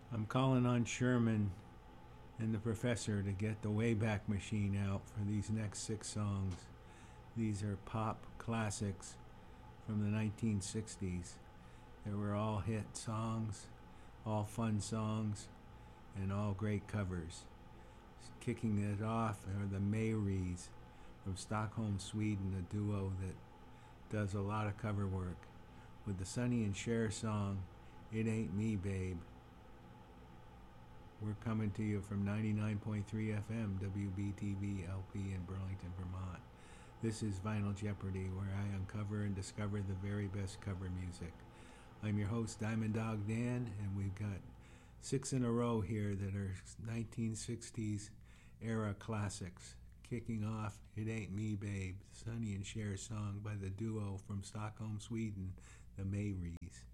I'm calling on Sherman and the professor to get the Wayback Machine out for these next 6 songs. These are pop classics from the 1960s. They were all hit songs, all fun songs, and all great covers. Kicking it off are the Mayries from Stockholm, Sweden, a duo that does a lot of cover work, with the Sonny and Cher song, It Ain't Me, Babe. We're coming to you from 99.3 FM, WBTV LP in Burlington, Vermont. This is Vinyl Jeopardy, where I uncover and discover the very best cover music. I'm your host, Diamond Dog Dan, and we've got 6 in a row here that are 1960s era classics. Kicking off, It Ain't Me, Babe, Sonny and Cher song by the duo from Stockholm, Sweden, the Mayries.